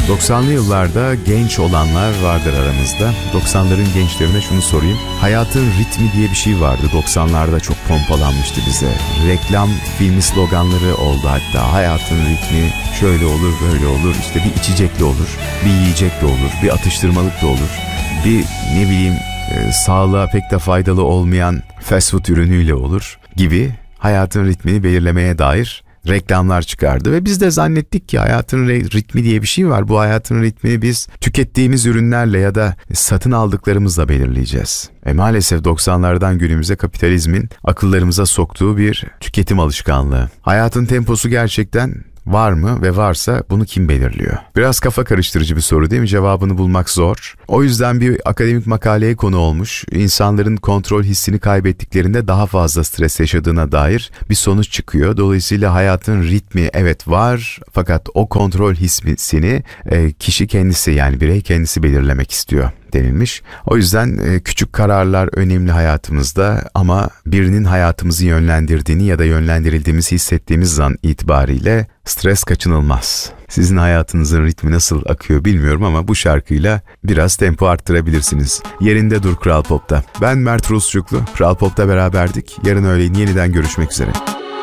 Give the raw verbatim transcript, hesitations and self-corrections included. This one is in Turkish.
doksanlı yıllarda genç olanlar vardır aramızda. doksanların gençlerine şunu sorayım. Hayatın ritmi diye bir şey vardı. doksanlarda çok pompalanmıştı bize. Reklam filmi sloganları oldu hatta. Hayatın ritmi şöyle olur, böyle olur. İşte bir içecekli olur, bir yiyecekli olur, bir atıştırmalık da olur. Bir ne bileyim e, sağlığa pek de faydalı olmayan fast food ürünüyle olur gibi hayatın ritmini belirlemeye dair reklamlar çıkardı ve biz de zannettik ki hayatın ritmi diye bir şey var. Bu hayatın ritmini biz tükettiğimiz ürünlerle ya da satın aldıklarımızla belirleyeceğiz. E maalesef doksanlardan günümüze kapitalizmin akıllarımıza soktuğu bir tüketim alışkanlığı. Hayatın temposu gerçekten var mı ve varsa bunu kim belirliyor? Biraz kafa karıştırıcı bir soru değil mi? Cevabını bulmak zor. O yüzden bir akademik makaleye konu olmuş. İnsanların kontrol hissini kaybettiklerinde daha fazla stres yaşadığına dair bir sonuç çıkıyor. Dolayısıyla hayatın ritmi evet var fakat o kontrol hissini e, kişi kendisi yani birey kendisi belirlemek istiyor denilmiş. O yüzden e, küçük kararlar önemli hayatımızda ama birinin hayatımızı yönlendirdiğini ya da yönlendirildiğimizi hissettiğimiz an itibariyle stres kaçınılmaz. Sizin hayatınızın ritmi nasıl akıyor bilmiyorum ama bu şarkıyla biraz tempo arttırabilirsiniz. Yerinde dur Kral Pop'ta. Ben Mert Rusçuklu, Kral Pop'ta beraberdik. Yarın öğleyin yeniden görüşmek üzere.